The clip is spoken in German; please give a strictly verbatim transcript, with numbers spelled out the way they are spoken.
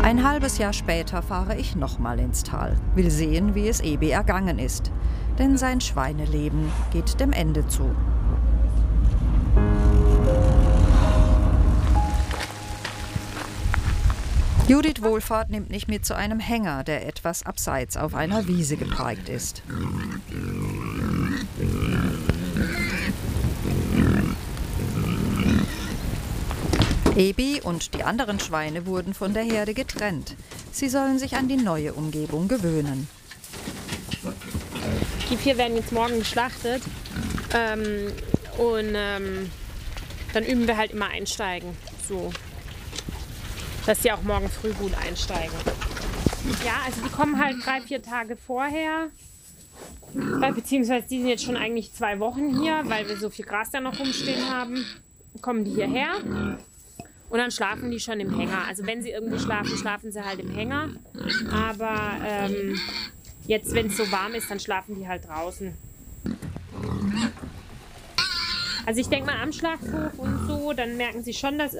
Ein halbes Jahr später fahre ich nochmal ins Tal, will sehen, wie es Ebi ergangen ist. Denn sein Schweineleben geht dem Ende zu. Judith Wohlfahrt nimmt mich mit zu einem Hänger, der etwas abseits auf einer Wiese geparkt ist. Ebi und die anderen Schweine wurden von der Herde getrennt. Sie sollen sich an die neue Umgebung gewöhnen. Die vier werden jetzt morgen geschlachtet ähm, und ähm, dann üben wir halt immer einsteigen, so, dass die auch morgen früh gut einsteigen. Ja, also die kommen halt drei, vier Tage vorher, beziehungsweise die sind jetzt schon eigentlich zwei Wochen hier, weil wir so viel Gras da noch rumstehen haben, kommen die hierher. Und dann schlafen die schon im Hänger. Also wenn sie irgendwo schlafen, schlafen sie halt im Hänger. Aber ähm, jetzt, wenn es so warm ist, dann schlafen die halt draußen. Also ich denke mal am Schlachthof und so, dann merken sie schon, dass